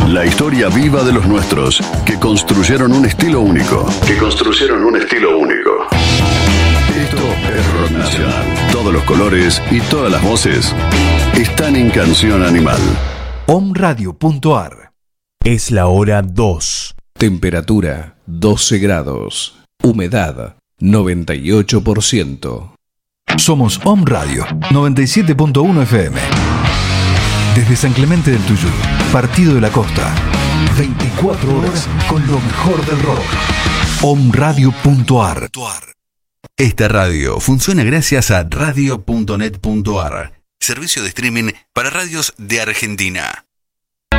La historia viva de los nuestros, que construyeron un estilo único. Esto es Rock Nacional. Todos los colores y todas las voces están en Canción Animal. Omradio.ar. Es la hora 2. Temperatura 12 grados. Humedad 98%. Somos Om Radio 97.1 FM. Desde San Clemente del Tuyú, Partido de la Costa. 24 horas con lo mejor del rock. Omradio.ar. Esta radio funciona gracias a radio.net.ar, servicio de streaming para radios de Argentina.